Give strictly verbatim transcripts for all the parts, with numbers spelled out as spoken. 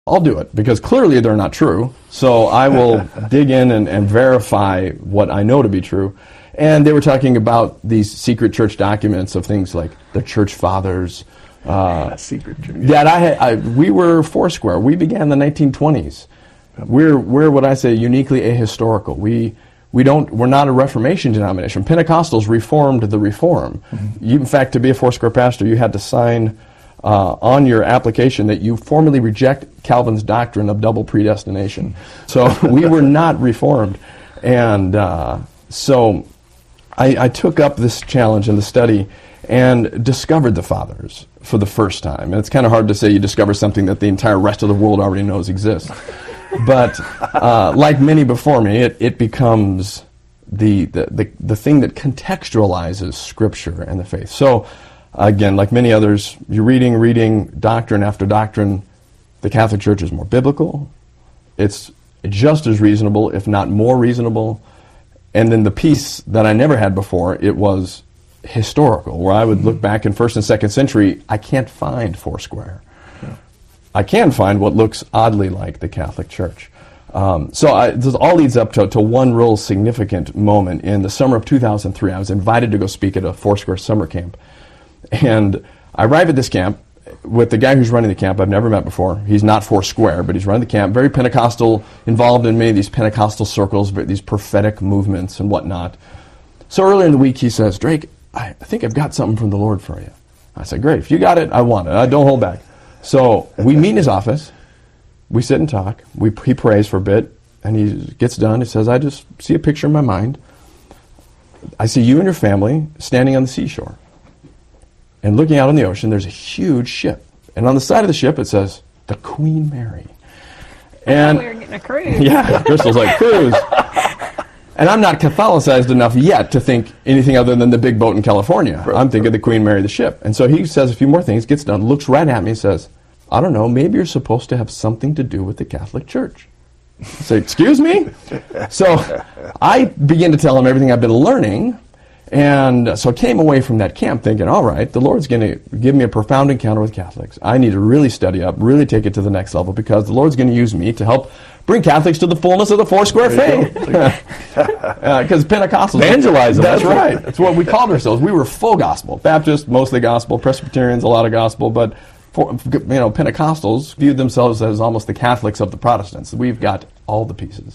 I'll do it, because clearly they're not true. So I will dig in and, and verify what I know to be true. And they were talking about these secret church documents of things like the church fathers. Uh, secret church. That I, had, I we were Foursquare. We began in the nineteen twenties. We're we're what I say uniquely ahistorical. We we don't we're not a Reformation denomination. Pentecostals reformed the Reform. Mm-hmm. You, in fact, to be a Foursquare pastor, you had to sign Uh, on your application that you formally reject Calvin's doctrine of double predestination. So we were not Reformed. And uh, so I, I took up this challenge in the study and discovered the Fathers for the first time. And it's kind of hard to say you discover something that the entire rest of the world already knows exists. But uh, like many before me, it, it becomes the, the, the, the thing that contextualizes Scripture and the faith. So again, like many others, you're reading, reading doctrine after doctrine. The Catholic Church is more biblical. It's just as reasonable, if not more reasonable. And then the piece that I never had before, it was historical, where I would look back in first and second century. I can't find Foursquare. Yeah. I can find what looks oddly like the Catholic Church. Um, so I, this all leads up to, to one real significant moment. In the summer of two thousand three, I was invited to go speak at a Foursquare summer camp. And I arrive at this camp with the guy who's running the camp I've never met before. He's not Foursquare, but he's running the camp, very Pentecostal, involved in many of these Pentecostal circles, these prophetic movements and whatnot. So earlier in the week, he says, Drake, I think I've got something from the Lord for you. I said, great, if you got it, I want it. I don't hold back. So we meet in his office. We sit and talk. We, he prays for a bit, and he gets done. He says, I just see a picture in my mind. I see you and your family standing on the seashore. And looking out on the ocean, there's a huge ship. And on the side of the ship, it says, the Queen Mary. And we were getting a cruise. Yeah, Crystal's like, cruise. And I'm not Catholicized enough yet to think anything other than the big boat in California. Right, I'm thinking right. The Queen Mary, the ship. And so he says a few more things, gets done, looks right at me and says, I don't know, maybe you're supposed to have something to do with the Catholic Church. I say, excuse me? So I begin to tell him everything I've been learning. And so I came away from that camp thinking, all right, the Lord's going to give me a profound encounter with Catholics. I need to really study up, really take it to the next level, because the Lord's going to use me to help bring Catholics to the fullness of the Foursquare faith. Because uh, Pentecostals... Evangelize them. That's right. That's what we called ourselves. We were full gospel. Baptists, mostly gospel. Presbyterians, a lot of gospel. But for, you know, Pentecostals viewed themselves as almost the Catholics of the Protestants. We've got all the pieces.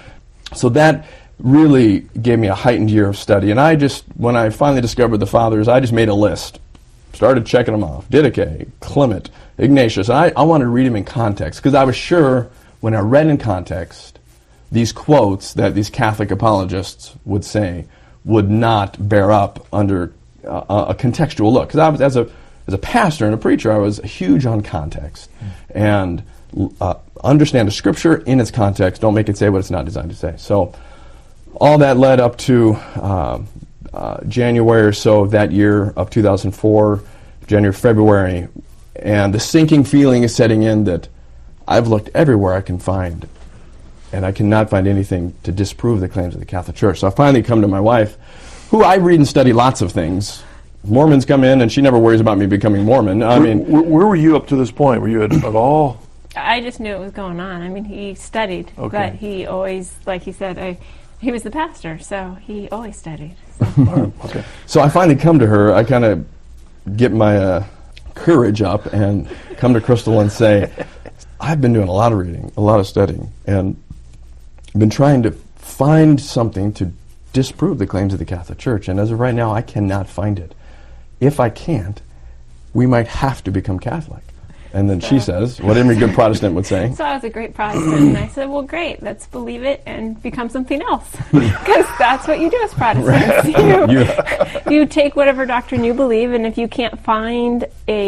So that really gave me a heightened year of study. And I just, when I finally discovered the Fathers, I just made a list. Started checking them off. Didache, Clement, Ignatius. And I, I wanted to read them in context, because I was sure when I read in context, these quotes that these Catholic apologists would say would not bear up under uh, a contextual look. Because I was, as a, as a pastor and a preacher, I was huge on context. Mm-hmm. And uh, understand the Scripture in its context. Don't make it say what it's not designed to say. So all that led up to uh, uh, January or so of that year of two thousand four, January, February, and the sinking feeling is setting in that I've looked everywhere I can find, and I cannot find anything to disprove the claims of the Catholic Church. So I finally come to my wife, who I read and study lots of things. Mormons come in, and she never worries about me becoming Mormon. I where, mean, where, where were you up to this point? Were you at, at all? I just knew it was going on. I mean, he studied, okay. But he always, like he said, I... He was the pastor, so he always studied. So, oh, okay. So I finally come to her. I kind of get my uh, courage up and come to Crystal and say, I've been doing a lot of reading, a lot of studying, and been trying to find something to disprove the claims of the Catholic Church. And as of right now, I cannot find it. If I can't, we might have to become Catholic. And then so, she says, what every good Protestant would say. So I was a great Protestant, and I said, well, great, let's believe it and become something else. Because that's what you do as Protestants. You, you take whatever doctrine you believe, and if you can't find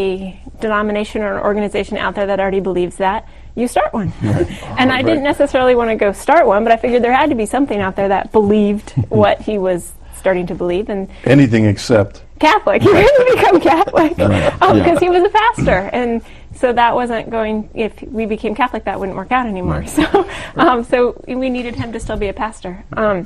a denomination or an organization out there that already believes that, you start one. Right. And oh, I right. didn't necessarily want to go start one, but I figured there had to be something out there that believed what he was starting to believe. And anything except Catholic. He couldn't become Catholic because right. um, yeah. he was a pastor. And so that wasn't going, if we became Catholic, that wouldn't work out anymore. Right. So um, so we needed him to still be a pastor. Um,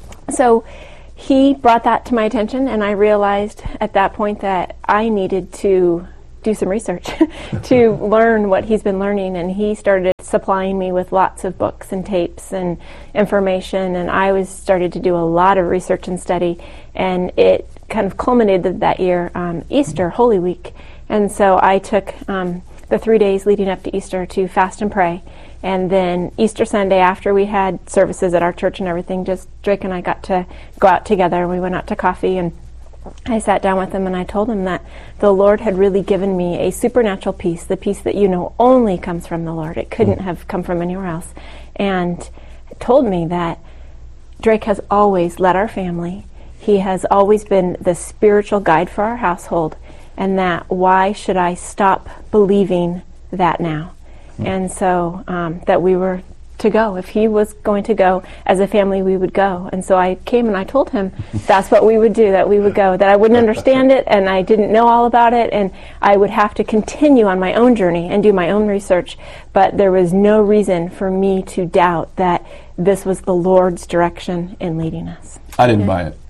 so he brought that to my attention, and I realized at that point that I needed to do some research to learn what he's been learning, and he started supplying me with lots of books and tapes and information, and I was started to do a lot of research and study, and it kind of culminated that year, um, Easter, Holy Week. And so I took um, the three days leading up to Easter to fast and pray. And then Easter Sunday, after we had services at our church and everything, just Drake and I got to go out together. We went out to coffee, and I sat down with him and I told him that the Lord had really given me a supernatural peace, the peace that you know only comes from the Lord. It couldn't mm. have come from anywhere else. And told me that Drake has always led our family. He has always been the spiritual guide for our household, and that why should I stop believing that now? Mm. And so um, that we were to go. If he was going to go, as a family, we would go. And so I came and I told him that's what we would do, that we would go, that I wouldn't understand it, and I didn't know all about it, and I would have to continue on my own journey and do my own research. But there was no reason for me to doubt that this was the Lord's direction in leading us. I didn't buy it.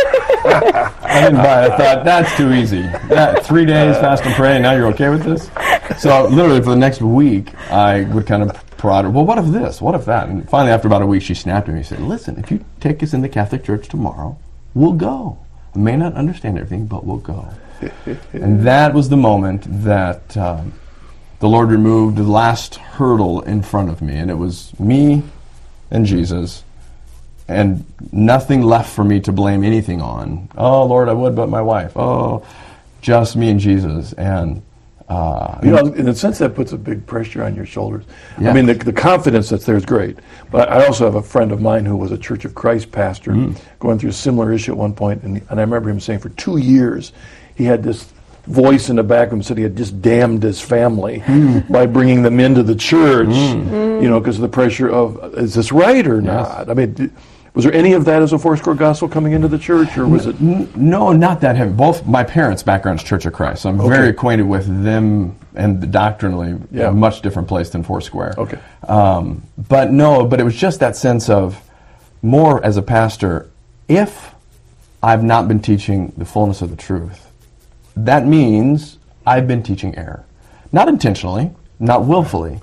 I didn't buy it. I thought, that's too easy. That, three days, fast and pray, and now you're okay with this? So literally for the next week, I would kind of prod her, well, what if this? What if that? And finally, after about a week, she snapped at me and said, listen, if you take us in the Catholic Church tomorrow, we'll go. I may not understand everything, but we'll go. And that was the moment that um, the Lord removed the last hurdle in front of me, and it was me and Jesus, and nothing left for me to blame anything on. Oh, Lord, I would, but my wife. Oh, just me and Jesus. And uh, you know, in a sense, that puts a big pressure on your shoulders. Yeah. I mean, the, the confidence that's there is great. But I also have a friend of mine who was a Church of Christ pastor mm. going through a similar issue at one point, and, and I remember him saying for two years he had this voice in the back of him said he had just damned his family mm. by bringing them into the church, mm. you know, because of the pressure of, is this right or yes. not? I mean, d- was there any of that as a Foursquare gospel coming into the church, or was it? No, not that heavy. Both my parents' background's Church of Christ, so I'm okay. very acquainted with them and doctrinally yeah. a much different place than Foursquare. Okay. Um, but no, but it was just that sense of more as a pastor, if I've not been teaching the fullness of the truth, that means I've been teaching error. Not intentionally, not willfully.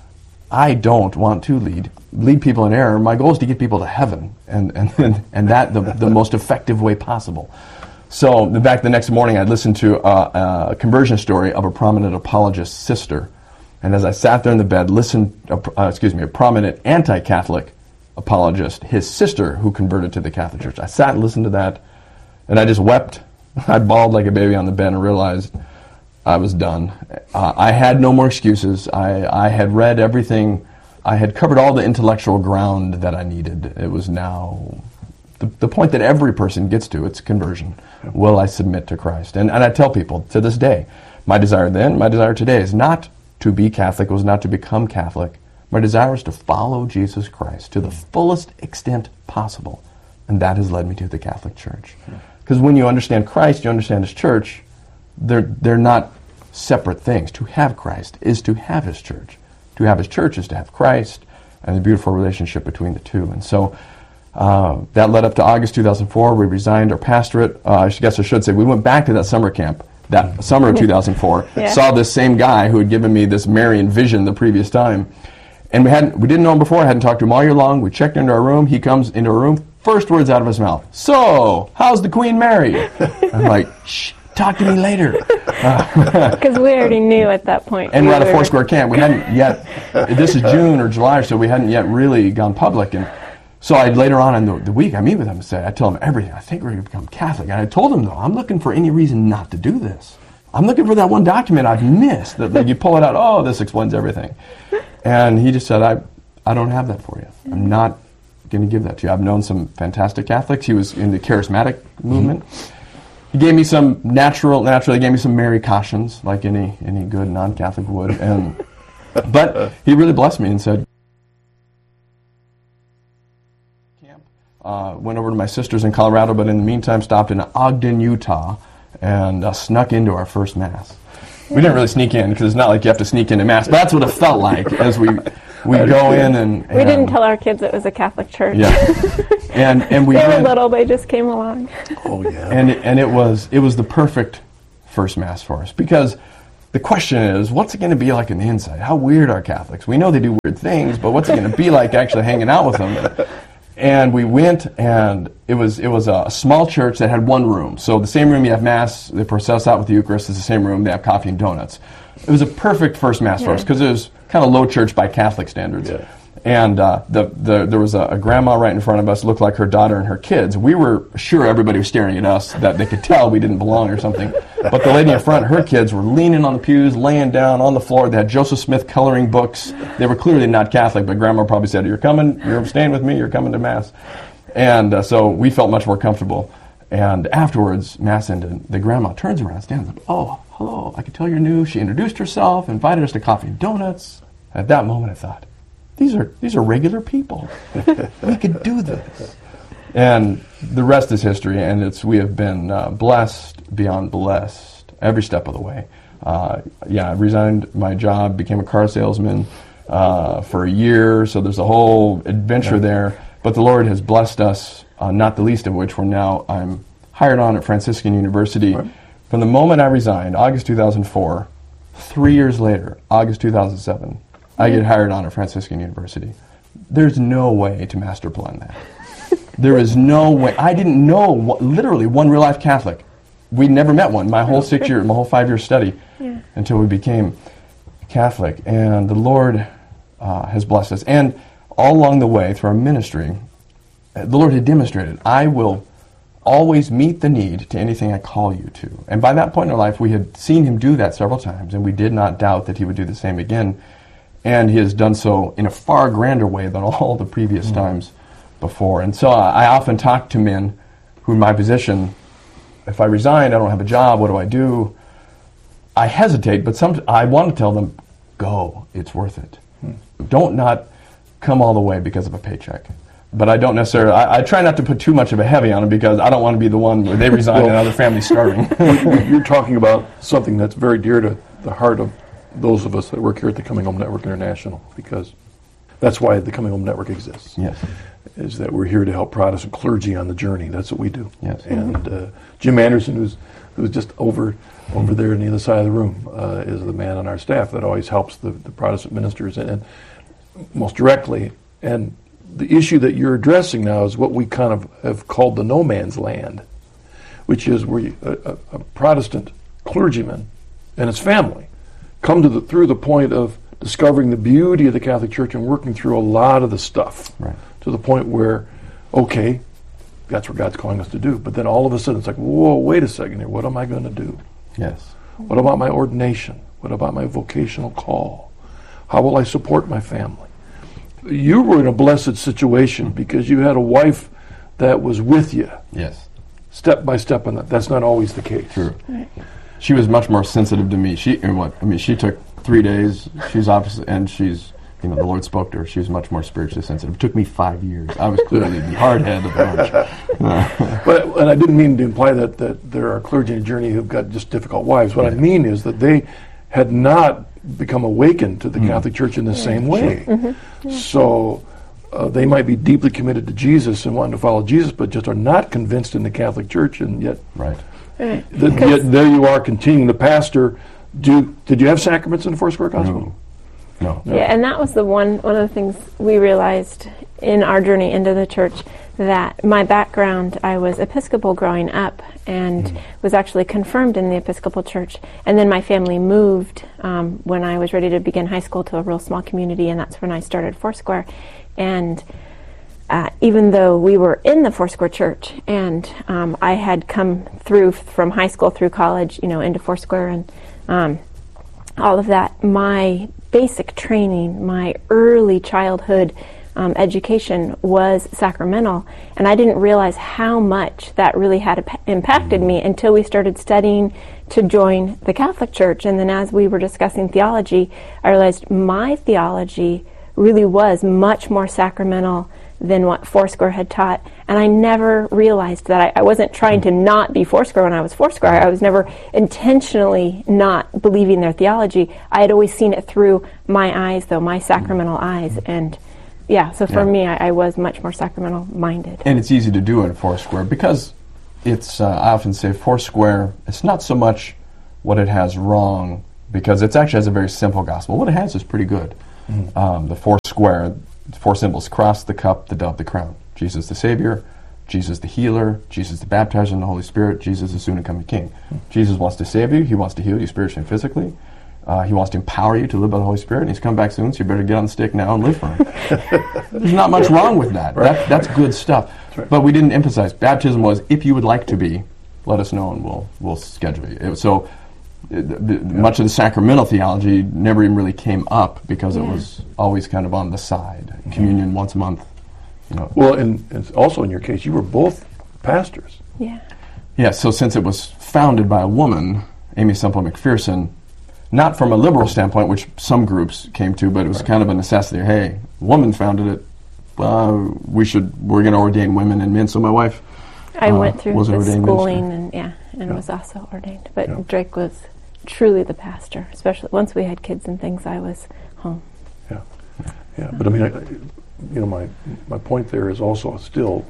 I don't want to lead lead people in error. My goal is to get people to heaven, and and and that the, the most effective way possible. So, in fact, the next morning I listened to a, a conversion story of a prominent apologist's sister, and as I sat there in the bed, listened, uh, uh, excuse me, a prominent anti-Catholic apologist, his sister who converted to the Catholic Church. I sat and listened to that, and I just wept. I bawled like a baby on the bed and realized I was done. Uh, I had no more excuses. I, I had read everything. I had covered all the intellectual ground that I needed. It was now the, the point that every person gets to, it's conversion. Will I submit to Christ? And, and I tell people to this day, my desire then, my desire today is not to be Catholic, it was not to become Catholic. My desire is to follow Jesus Christ to the fullest extent possible. And that has led me to the Catholic Church. Because when you understand Christ, you understand His church, they're, they're not separate things. To have Christ is to have His church. To have His church is to have Christ, and the beautiful relationship between the two. And so uh, that led up to August two thousand four. We resigned our pastorate. Uh, I guess I should say we went back to that summer camp, that summer of two thousand four, yeah. saw this same guy who had given me this Marian vision the previous time. And we hadn't, we didn't know him before. I hadn't talked to him all year long. We checked into our room. He comes into our room. First words out of his mouth, so, how's the Queen Mary? I'm like, shh, talk to me later. Because uh, we already knew at that point. And we we're at a were Foursquare camp. We hadn't yet, this is June or July, so we hadn't yet really gone public. And so I later on in the, the week, I meet with him and say, I tell him everything. I think we're going to become Catholic. And I told him, though, I'm looking for any reason not to do this. I'm looking for that one document I've missed. That like, you pull it out, oh, this explains everything. And he just said, I, I don't have that for you. I'm not going to give that to you. I've known some fantastic Catholics. He was in the charismatic movement. Mm-hmm. He gave me some natural, naturally gave me some Mary cautions, like any any good non-Catholic would. And but he really blessed me and said, camp. Uh, went over to my sisters in Colorado, but in the meantime stopped in Ogden, Utah, and uh, snuck into our first Mass. We didn't really sneak in, because it's not like you have to sneak into Mass, but that's what it felt like as we we go in and, and... We didn't tell our kids it was a Catholic church. Yeah. And and we They went, were little, they just came along. Oh, yeah. And, and it was it was the perfect first Mass for us, because the question is, what's it going to be like on the inside? How weird are Catholics? We know they do weird things, but what's it going to be like actually hanging out with them? And we went, and it was it was a small church that had one room. So the same room you have Mass, they process out with the Eucharist, is the same room they have coffee and donuts. It was a perfect first Mass yeah. for us, because it was kind of low church by Catholic standards. Yeah. And uh, the, the there was a, a grandma right in front of us, looked like her daughter and her kids. We were sure everybody was staring at us, that they could tell we didn't belong or something. But the lady in front, her kids were leaning on the pews, laying down on the floor. They had Joseph Smith coloring books. They were clearly not Catholic, but Grandma probably said, "You're coming, you're staying with me, you're coming to Mass." And uh, so we felt much more comfortable. And afterwards, Mass ended, the grandma turns around, stands up, "Oh, hello, I could tell you're new." She introduced herself, invited us to coffee and donuts. At that moment, I thought, These are these are regular people. We could do this. And the rest is history, and it's we have been uh, blessed beyond blessed every step of the way. Uh, yeah, I resigned my job, became a car salesman uh, for a year, so there's a whole adventure yeah. there. But the Lord has blessed us, uh, not the least of which we're now, I'm hired on at Franciscan University. Right. From the moment I resigned, August two thousand four, three years later, August two thousand seven, I get hired on at Franciscan University. There's no way to master plan that. There is no way. I didn't know, what, literally, one real-life Catholic. We'd never met one, my whole six-year, my whole five-year study, yeah. until we became Catholic. And the Lord uh, has blessed us. And all along the way, through our ministry, the Lord had demonstrated, I will always meet the need to anything I call you to. And by that point in our life, we had seen him do that several times, and we did not doubt that he would do the same again. And he has done so in a far grander way than all the previous mm. times before. And so I, I often talk to men who, in my position, if I resign, I don't have a job, what do I do? I hesitate, but some I want to tell them, go, it's worth it. Mm. Don't not come all the way because of a paycheck. But I don't necessarily, I, I try not to put too much of a heavy on them, because I don't want to be the one where they resign well, and other families starving. You're talking about something that's very dear to the heart of those of us that work here at the Coming Home Network International, because that's why the Coming Home Network exists. Yes. Is that we're here to help Protestant clergy on the journey. That's what we do. Yes. And uh, Jim Anderson, who's who's just over over there on the other side of the room, uh, is the man on our staff that always helps the, the Protestant ministers, and, and most directly. And the issue that you're addressing now is what we kind of have called the no man's land, which is where you, a, a Protestant clergyman and his family come to the through the point of discovering the beauty of the Catholic Church and working through a lot of the stuff, right. to the point where, okay, that's what God's calling us to do. But then all of a sudden it's like, whoa, wait a second here, what am I going to do? Yes. What about my ordination? What about my vocational call? How will I support my family? You were in a blessed situation because you had a wife that was with you. Yes. Step by step on that. That's not always the case. True. Right. She was much more sensitive to me. She, and what I mean, she took three days. She's obviously, and she's, you know, the Lord spoke to her. She was much more spiritually sensitive. It took me five years. I was clearly the hard head of the bunch. But, and I didn't mean to imply that, that there are clergy in a journey who've got just difficult wives. What yeah. I mean is that they had not become awakened to the mm. Catholic Church in the yeah. same way. Mm-hmm. Yeah. So uh, they might be deeply committed to Jesus and wanting to follow Jesus, but just are not convinced in the Catholic Church, and yet, right. the, yet there you are continuing. The pastor, do did you have sacraments in the Foursquare Gospel? No. no. Yeah, and that was the one one of the things we realized in our journey into the church, that my background, I was Episcopal growing up and mm. was actually confirmed in the Episcopal Church. And then my family moved um, when I was ready to begin high school to a real small community, and that's when I started Foursquare. And uh, even though we were in the Foursquare Church, and um, I had come through from high school through college, you know, into Foursquare and um, all of that, my basic training, my early childhood Um, education was sacramental, and I didn't realize how much that really had ap- impacted me until we started studying to join the Catholic Church. And then as we were discussing theology, I realized my theology really was much more sacramental than what Foursquare had taught, and I never realized that I, I wasn't trying to not be Foursquare when I was Foursquare. I was never intentionally not believing their theology. I had always seen it through my eyes, though, my sacramental eyes, and yeah, so for yeah. me, I, I was much more sacramental-minded. And it's easy to do in Foursquare because it's, uh, I often say Foursquare, it's not so much what it has wrong, because it actually has a very simple gospel. What it has is pretty good. Mm. Um, the four square, four symbols: cross, the cup, the dove, the crown. Jesus the Savior, Jesus the healer, Jesus the baptizer in the Holy Spirit, Jesus the soon and coming King. Mm. Jesus wants to save you. He wants to heal you spiritually and physically. Uh, he wants to empower you to live by the Holy Spirit, and he's come back soon, so you better get on the stick now and live for him. There's not much wrong with that. Right. that that's good stuff. That's right. But we didn't emphasize. Baptism was, if you would like to be, let us know and we'll we'll schedule you. It, so it, the, yeah. much of the sacramental theology never even really came up because yeah. it was always kind of on the side. Mm-hmm. Communion once a month. You know. Well, and, and also in your case, you were both pastors. Yeah. Yeah, so since it was founded by a woman, Amy Semple McPherson, not from a liberal standpoint, which some groups came to, but it was right. kind of a necessity. Hey, woman founded it. Uh, we should. We're going to ordain women and men. So my wife, I uh, went through the schooling minister. and yeah, and yeah. was also ordained. But yeah. Drake was truly the pastor. Especially once we had kids and things, I was home. Yeah, yeah. But I mean, I, you know, my my point there is also still,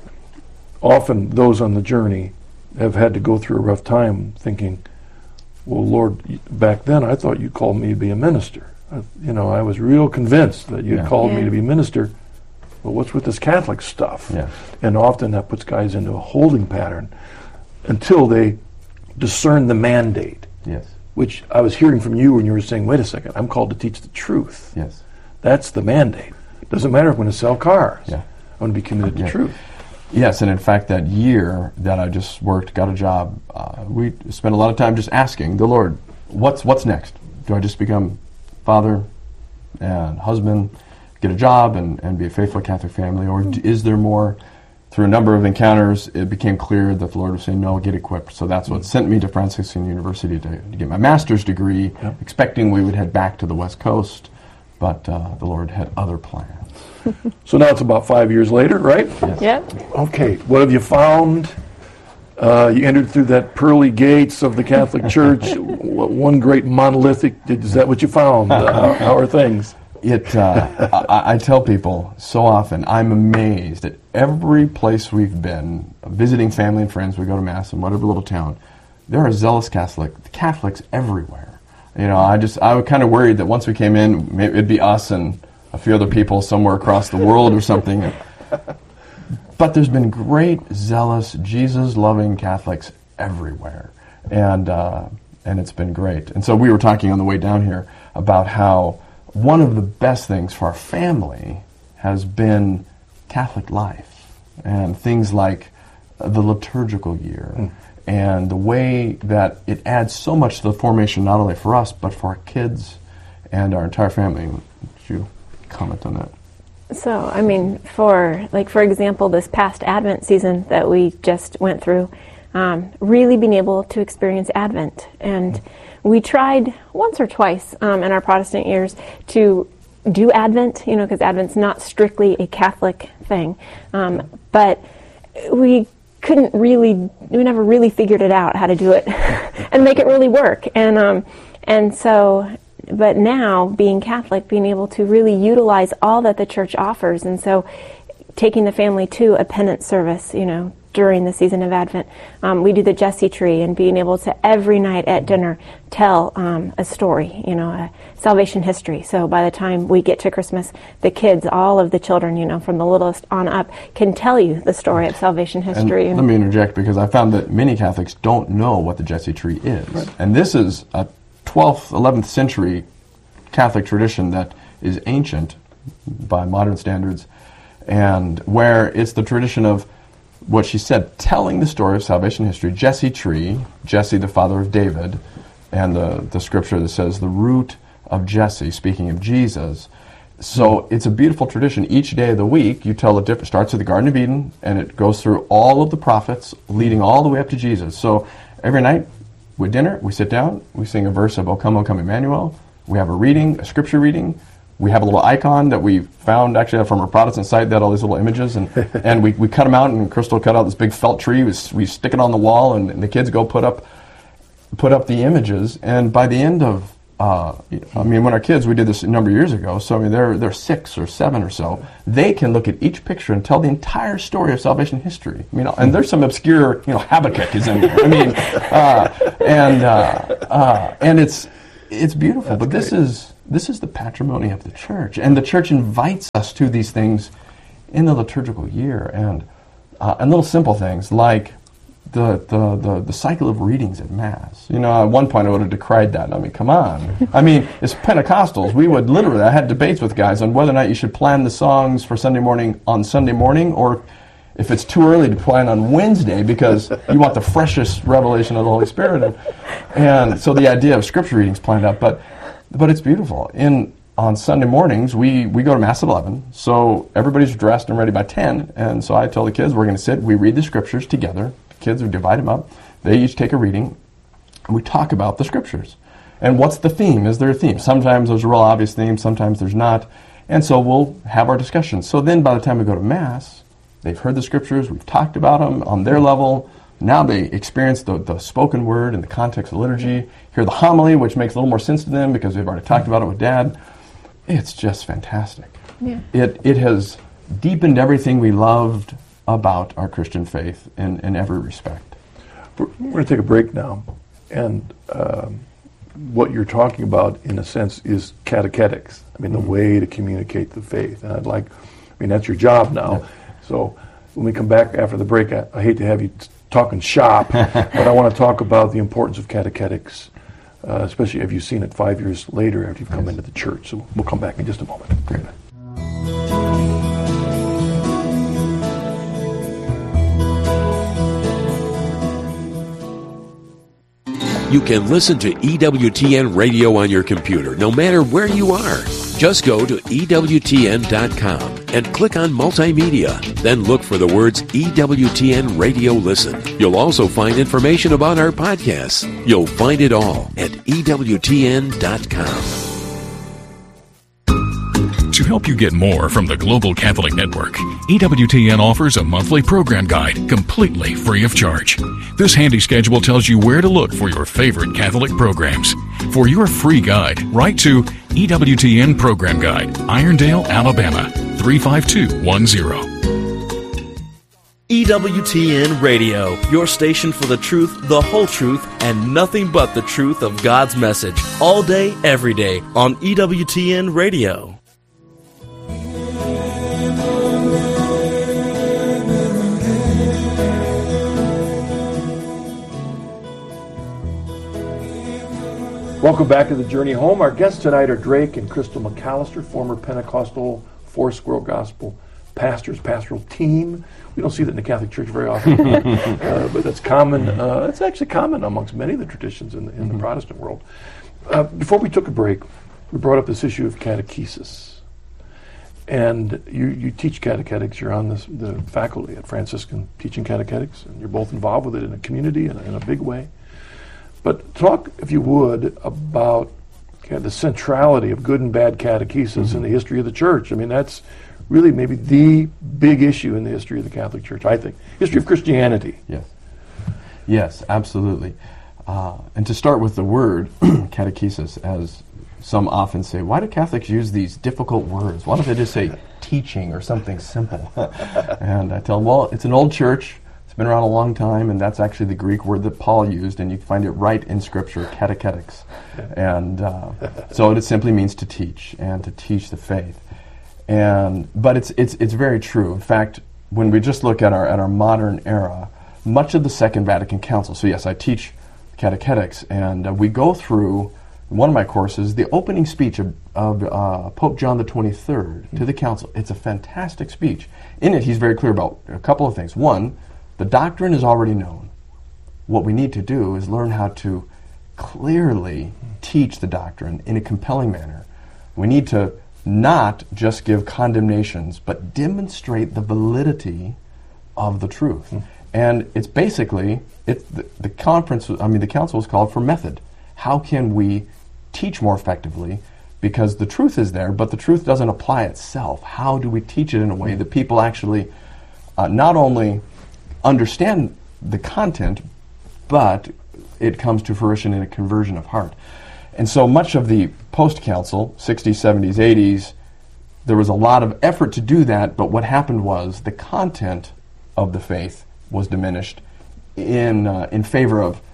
often those on the journey have had to go through a rough time, thinking, well, Lord, back then I thought you called me to be a minister. I, you know, I was real convinced that you yeah. called yeah. me to be a minister. Well, what's with this Catholic stuff? Yeah. And often that puts guys into a holding pattern until they discern the mandate. Yes. Which I was hearing from you when you were saying, wait a second, I'm called to teach the truth. Yes. That's the mandate. Doesn't matter if I'm going to sell cars. Yeah. I'm going to be committed yeah. to truth. Yes, and in fact, that year that I just worked, got a job, uh, we spent a lot of time just asking the Lord, what's what's next? Do I just become father and husband, get a job, and, and be a faithful Catholic family, or d- is there more? Through a number of encounters, it became clear that the Lord was saying, no, get equipped. So that's what sent me to Franciscan University to, to get my master's degree, yep. expecting we would head back to the West Coast, but uh, the Lord had other plans. So now it's about five years later, right? Yes. Yep. Okay, what have you found? Uh, you entered through that pearly gates of the Catholic Church, w- one great monolithic, is that what you found? Uh, how, how are things? It. Uh, I, I tell people so often, I'm amazed at every place we've been, visiting family and friends, we go to Mass in whatever little town, there are zealous Catholic, Catholics everywhere. You know, I just, I was kind of worried that once we came in, maybe it'd be us and a few other people somewhere across the world or something. But there's been great, zealous, Jesus-loving Catholics everywhere. And uh, and it's been great. And so we were talking on the way down here about how one of the best things for our family has been Catholic life and things like the liturgical year mm. and the way that it adds so much to the formation not only for us but for our kids and our entire family. Would you comment on that? So, I mean, for, like, for example, this past Advent season that we just went through, um, really being able to experience Advent. And we tried once or twice um, in our Protestant years to do Advent, you know, because Advent's not strictly a Catholic thing. Um, but we couldn't really, we never really figured it out how to do it and make it really work. And um, and so... But now, being Catholic, being able to really utilize all that the Church offers, and so taking the family to a penance service, you know, during the season of Advent. Um, we do the Jesse tree, and being able to every night at dinner tell um, a story, you know, a salvation history. So by the time we get to Christmas, the kids, all of the children, you know, from the littlest on up, can tell you the story of salvation history. And let me interject, because I found that many Catholics don't know what the Jesse tree is. Right. And this is a twelfth, eleventh century Catholic tradition that is ancient by modern standards, and where it's the tradition of what she said, telling the story of salvation history. Jesse tree, Jesse the father of David, and the, the scripture that says the root of Jesse, speaking of Jesus. So it's a beautiful tradition. Each day of the week, you tell a different, starts at the Garden of Eden, and it goes through all of the prophets, leading all the way up to Jesus. So every night, with dinner, we sit down, we sing a verse of O Come, O Come, Emmanuel. We have a reading, a scripture reading. We have a little icon that we found actually from our Protestant site that had all these little images, and, and we, we cut them out, and Crystal cut out this big felt tree. We, we stick it on the wall, and, and the kids go put up put up the images. And by the end of, uh, I mean, when our kids, we did this a number of years ago, so I mean, they're, they're six or seven or so, they can look at each picture and tell the entire story of salvation history. I mean, and there's some obscure, you know, Habakkuk is in there. I mean, uh, and, uh, uh, and it's, It's beautiful, That's but this great. is this is the patrimony of the church, and the church invites us to these things in the liturgical year, and uh, and little simple things like the, the the the cycle of readings at Mass. You know, at one point I would have decried that. I mean, come on. I mean, as Pentecostals, we would literally. I had debates with guys on whether or not you should plan the songs for Sunday morning on Sunday morning, or if it's too early to plan on Wednesday because you want the freshest revelation of the Holy Spirit. And, and so the idea of scripture readings planned out, but but it's beautiful. In on Sunday mornings, we, we go to Mass at eleven, so everybody's dressed and ready by ten, and so I tell the kids, we're going to sit, we read the scriptures together. The kids, we divide them up. They each take a reading, and we talk about the scriptures. And what's the theme? Is there a theme? Sometimes there's a real obvious theme, sometimes there's not, and so we'll have our discussions. So then by the time we go to Mass, they've heard the scriptures, we've talked about them on their level. Now they experience the, the spoken word in the context of liturgy, hear the homily, which makes a little more sense to them because we've already talked about it with Dad. It's just fantastic. Yeah. It it has deepened everything we loved about our Christian faith in, in every respect. We're, we're going to take a break now, and um, what you're talking about, in a sense, is catechetics. I mean, the Mm-hmm. way to communicate the faith. And I'd like, I mean, that's your job now. Yeah. So when we come back after the break, I, I hate to have you t- talking shop, but I want to talk about the importance of catechetics, uh, especially if you've seen it five years later after you've come into the church. So we'll come back in just a moment. Great. You can listen to E W T N Radio on your computer, no matter where you are. Just go to E W T N dot com and click on Multimedia. Then look for the words E W T N Radio Listen. You'll also find information about our podcasts. You'll find it all at E W T N dot com. To help you get more from the Global Catholic Network, E W T N offers a monthly program guide completely free of charge. This handy schedule tells you where to look for your favorite Catholic programs. For your free guide, write to E W T N Program Guide, Irondale, Alabama, three five two one zero. E W T N Radio, your station for the truth, the whole truth, and nothing but the truth of God's message. All day, every day, on E W T N Radio. Welcome back to the Journey Home. Our guests tonight are Drake and Crystal McAllister, former Pentecostal Foursquare Gospel pastors, pastoral team. We don't see that in the Catholic Church very often, uh, but that's common. Uh, it's actually common amongst many of the traditions in the, in the Protestant world. Uh, before we took a break, we brought up this issue of catechesis. And you, you teach catechetics. You're on this, the faculty at Franciscan teaching catechetics, and you're both involved with it in a community in a, in a big way. But talk, if you would, about kind of the centrality of good and bad catechesis mm-hmm. in the history of the church. I mean, that's really maybe the big issue in the history of the Catholic Church, I think. History of Christianity. Yes. Yes, absolutely. Uh, and to start with the word catechesis, as some often say, why do Catholics use these difficult words? Why don't they just say teaching or something simple? And I tell them, well, it's an old church. It's been around a long time, and that's actually the Greek word that Paul used, and you can find it right in Scripture, catechetics. And uh, so it simply means to teach, and to teach the faith. And but it's it's it's very true. In fact, when we just look at our at our modern era, much of the Second Vatican Council. So yes, I teach catechetics, and uh, we go through in one of my courses the opening speech of, of uh, Pope John the twenty-third to the Council. It's a fantastic speech. In it, he's very clear about a couple of things. One, the doctrine is already known. What we need to do is learn how to clearly teach the doctrine in a compelling manner. We need to not just give condemnations, but demonstrate the validity of the truth. Mm. And it's basically, it, the, the conference, I mean, the council was called for method. How can we teach more effectively? Because the truth is there, but the truth doesn't apply itself. How do we teach it in a way that people actually uh, not only understand the content, but it comes to fruition in a conversion of heart? And so much of the post-council, sixties, seventies, eighties, there was a lot of effort to do that, but what happened was the content of the faith was diminished in uh, in favor of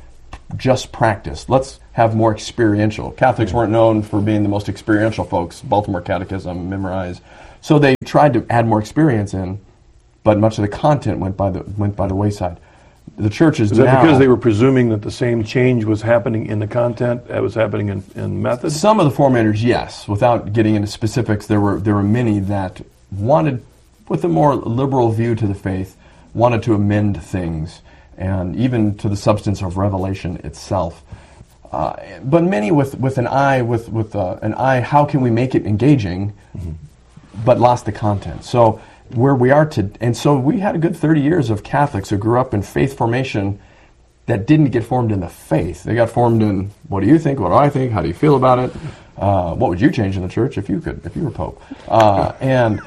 just practice. Let's have more experiential. Catholics weren't known for being the most experiential folks. Baltimore Catechism, memorize. So they tried to add more experience in, but much of the content went by the went by the wayside. The church is, is that now, because they were presuming that the same change was happening in the content that was happening in, in method? Some of the formators, yes. Without getting into specifics, there were there were many that wanted, with a more liberal view to the faith, wanted to amend things, and even to the substance of revelation itself. Uh, but many with, with an eye, with with uh, an eye, how can we make it engaging, mm-hmm. but lost the content. So where we are to, and so we had a good thirty years of Catholics who grew up in faith formation that didn't get formed in the faith. They got formed in, what do you think, what do I think, how do you feel about it, uh, what would you change in the church if you could, if you were Pope? Uh, and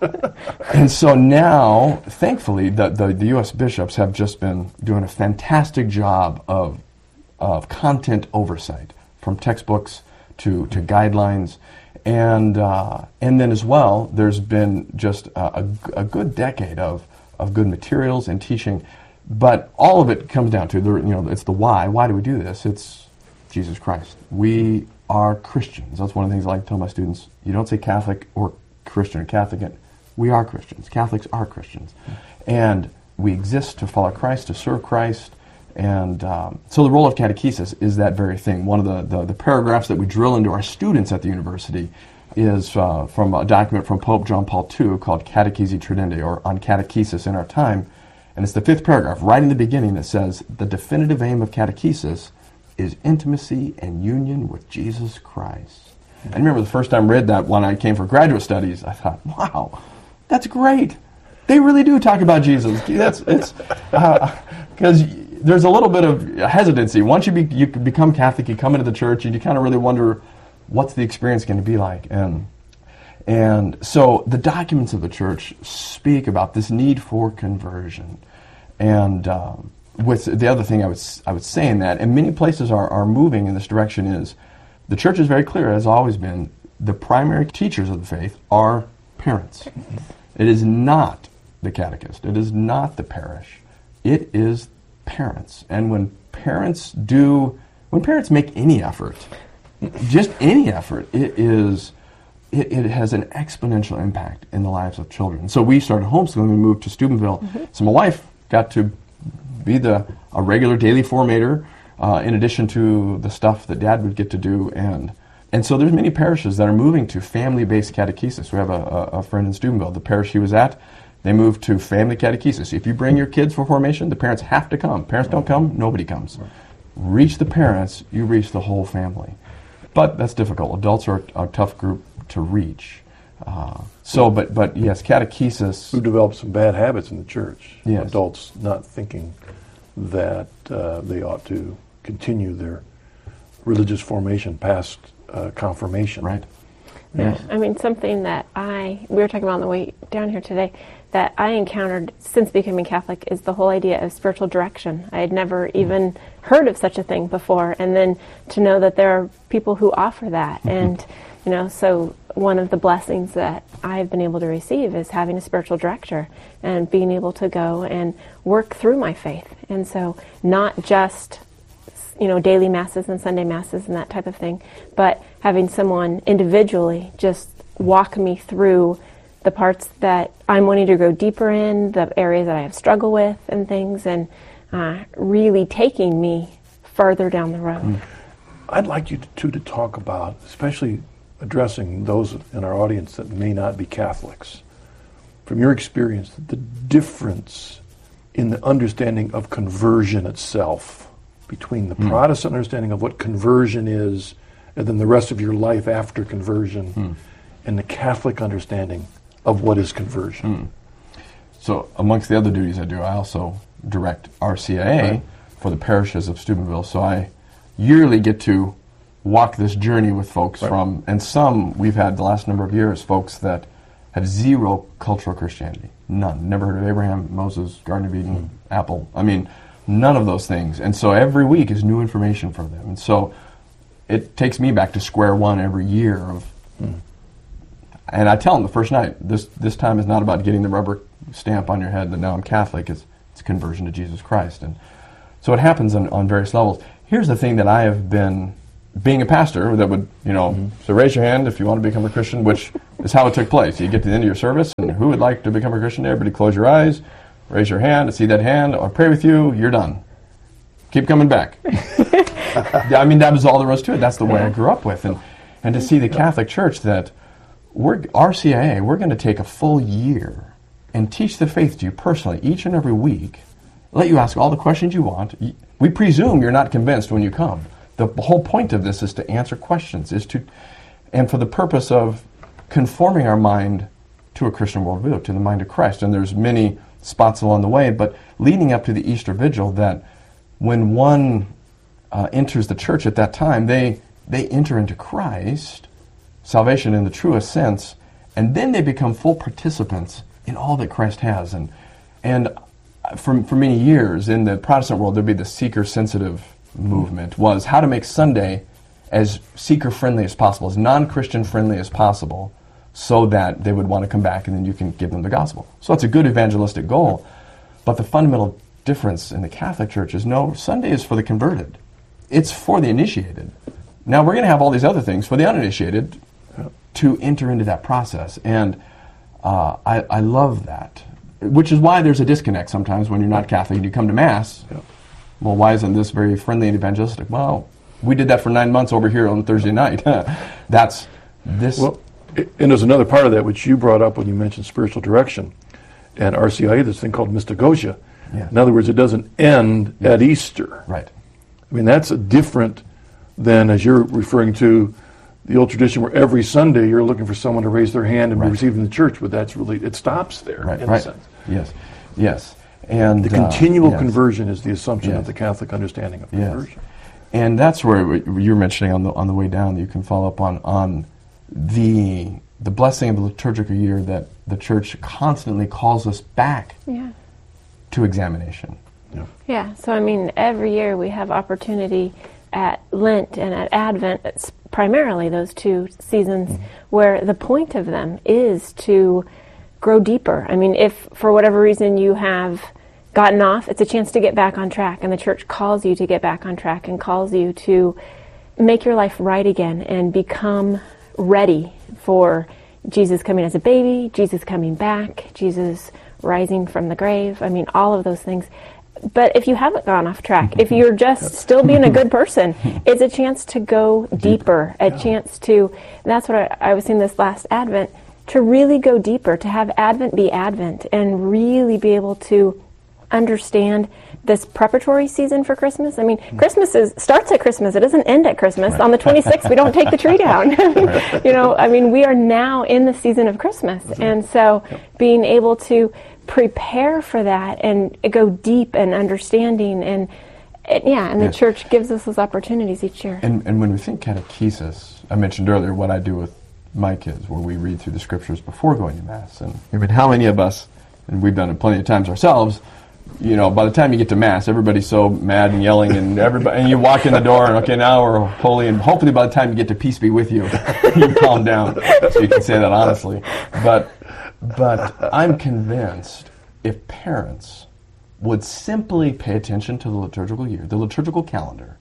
and so now, thankfully, the, the, the U S bishops have just been doing a fantastic job of of content oversight, from textbooks to, to guidelines. And uh, and then as well, there's been just a, a, a good decade of, of good materials and teaching. But all of it comes down to, the, you know, it's the why. Why do we do this? It's Jesus Christ. We are Christians. That's one of the things I like to tell my students. You don't say Catholic or Christian or Catholic. We are Christians. Catholics are Christians. And we exist to follow Christ, to serve Christ. And um, so the role of catechesis is that very thing. One of the, the, the paragraphs that we drill into our students at the university is uh, from a document from Pope John Paul the Second called Catechesi Tradendae, or On Catechesis in Our Time. And it's the fifth paragraph, right in the beginning, that says, the definitive aim of catechesis is intimacy and union with Jesus Christ. I remember the first time I read that when I came for graduate studies, I thought, wow, that's great. They really do talk about Jesus. That's it's because uh, there's a little bit of hesitancy. Once you be, you become Catholic, you come into the church, and you kind of really wonder, what's the experience going to be like? And and so the documents of the church speak about this need for conversion. And um, with the other thing I would I would say in that, and many places are, are moving in this direction, is the church is very clear, has always been, the primary teachers of the faith are parents. It is not the catechist. It is not the parish. It is parents. And when parents do, when parents make any effort, just any effort, it is, it, it has an exponential impact in the lives of children. So we started homeschooling, we moved to Steubenville. Mm-hmm. So my wife got to be the a regular daily formator, uh, in addition to the stuff that Dad would get to do. And and so there's many parishes that are moving to family-based catechesis. We have a, a, a friend in Steubenville, the parish he was at, they moved to family catechesis. If you bring your kids for formation, the parents have to come. Parents don't come, nobody comes. Reach the parents, you reach the whole family. But that's difficult. Adults are a, a tough group to reach. Uh, so, but but yes, catechesis. Who developed some bad habits in the church. Yes. Adults not thinking that uh, they ought to continue their religious formation past uh, confirmation. Right. Yeah, Yes. I mean, something that I, we were talking about on the way down here today, that I encountered since becoming Catholic is the whole idea of spiritual direction. I had never mm. even heard of such a thing before, and then to know that there are people who offer that. Mm-hmm. And, you know, so one of the blessings that I've been able to receive is having a spiritual director and being able to go and work through my faith. And so not just, you know, daily masses and Sunday masses and that type of thing, but having someone individually just walk me through the parts that I'm wanting to go deeper in, the areas that I have struggled with and things, and uh, really taking me further down the road. Mm. I'd like you to, to talk about, especially addressing those in our audience that may not be Catholics, from your experience, the difference in the understanding of conversion itself between the mm. Protestant understanding of what conversion is and then the rest of your life after conversion mm. and the Catholic understanding of what is conversion. Mm. So amongst the other duties I do, I also direct R C I A right. for the parishes of Steubenville. So I yearly get to walk this journey with folks right. from, and some we've had the last number of years, folks that have zero cultural Christianity. None. Never heard of Abraham, Moses, Garden of Eden, mm. Apple. I mean, none of those things. And so every week is new information for them. And so it takes me back to square one every year of, mm. and I tell them the first night, this this time is not about getting the rubber stamp on your head that now I'm Catholic. It's, it's conversion to Jesus Christ. And so it happens on, on various levels. here's the thing that I have been, being a pastor, that would, you know, mm-hmm. so raise your hand if you want to become a Christian, which is how it took place. You get to the end of your service, and who would like to become a Christian? Everybody close your eyes, raise your hand, I see that hand, I'll pray with you, you're done. Keep coming back. I mean, that was all there was to it. That's the way I grew up with. And and to see the Catholic Church that we're, R C I A, we're going to take a full year and teach the faith to you personally each and every week, let you ask all the questions you want. We presume you're not convinced when you come. The whole point of this is to answer questions, is to, and for the purpose of conforming our mind to a Christian worldview, to the mind of Christ. And there's many spots along the way, but leading up to the Easter Vigil, that when one uh, enters the church at that time, they they enter into Christ, salvation in the truest sense, and then they become full participants in all that Christ has. And and for, for many years in the Protestant world, there'd be the seeker-sensitive movement, was how to make Sunday as seeker-friendly as possible, as non-Christian friendly as possible, so that they would want to come back and then you can give them the gospel. So it's a good evangelistic goal, but the fundamental difference in the Catholic Church is no, Sunday is for the converted. It's for the initiated. Now we're going to have all these other things for the uninitiated to enter into that process. And uh, I, I love that, which is why there's a disconnect sometimes when you're not Catholic and you come to Mass. Yeah. Well, why isn't this very friendly and evangelistic? Well, we did that for nine months over here on Thursday night. That's this. Well, and there's another part of that which you brought up when you mentioned spiritual direction. And R C I A, this thing called mystagogia. Yeah. In other words, it doesn't end yeah. at Easter. Right. I mean, that's a different than, as you're referring to, the old tradition where every Sunday you're looking for someone to raise their hand and right. be received in the church, but that's really, it stops there right. in right. a sense. Yes, yes. And the continual uh, yes. conversion is the assumption yes. of the Catholic understanding of yes. conversion. And that's where you're mentioning on the on the way down that you can follow up on on the the blessing of the liturgical year, that the Church constantly calls us back yeah. to examination. Yeah. yeah. So I mean, every year we have opportunity at Lent and at Advent. It's primarily those two seasons mm-hmm. where the point of them is to grow deeper. I mean, if for whatever reason you have gotten off, it's a chance to get back on track, and the Church calls you to get back on track and calls you to make your life right again and become ready for Jesus coming as a baby, Jesus coming back, Jesus rising from the grave. I mean, all of those things. But if you haven't gone off track, if you're just still being a good person, it's a chance to go deeper, a chance to, that's what I, I was saying this last Advent, to really go deeper, to have Advent be Advent and really be able to understand this preparatory season for Christmas. I mean, mm. Christmas is, starts at Christmas. It doesn't end at Christmas. Right. On the twenty-sixth, we don't take the tree down. You know, I mean, we are now in the season of Christmas. Mm-hmm. And so yep. being able to prepare for that and go deep and understanding and, and yeah, and the yes. Church gives us those opportunities each year. And, and when we think catechesis, I mentioned earlier what I do with my kids, where we read through the Scriptures before going to Mass. And I mean, how many of us, and we've done it plenty of times ourselves, you know, by the time you get to Mass, everybody's so mad and yelling, and everybody, and you walk in the door, and okay, now we're holy, and hopefully by the time you get to peace be with you, you calm down, so you can say that honestly. But, but I'm convinced if parents would simply pay attention to the liturgical year, the liturgical calendar.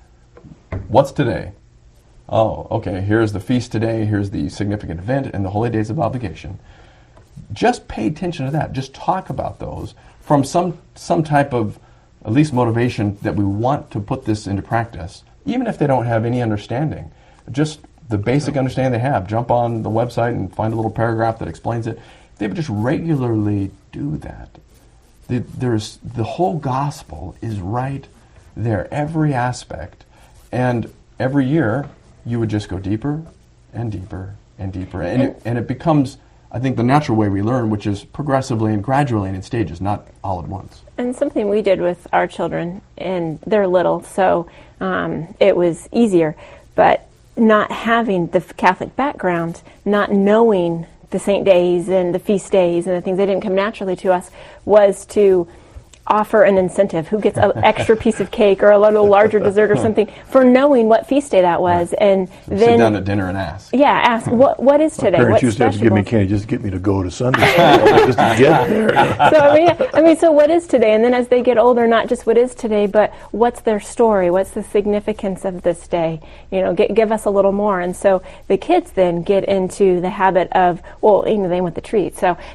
What's today? Oh, okay, here's the feast today, here's the significant event, and the holy days of obligation. Just pay attention to that. Just talk about those from some some type of, at least motivation that we want to put this into practice, even if they don't have any understanding. Just the basic understanding they have. Jump on the website and find a little paragraph that explains it. If they would just regularly do that, the, there's the whole gospel is right there, every aspect. And every year, you would just go deeper and deeper and deeper. And it, and it becomes, I think, the natural way we learn, which is progressively and gradually and in stages, not all at once. And something we did with our children, and they're little, so um, it was easier, but not having the Catholic background, not knowing the saint days and the feast days and the things that didn't come naturally to us, was to offer an incentive, who gets an extra piece of cake or a little larger dessert or something for knowing what feast day that was. And Sit then down at dinner and ask. Yeah, ask what what is My today? parents What's used to have to give me candy just to get me to go to Sunday school, just to get there. So I mean, I mean, so what is today? And then as they get older, not just what is today, but what's their story? What's the significance of this day? You know, get, give us a little more. And so the kids then get into the habit of, well, you know, they want the treat. So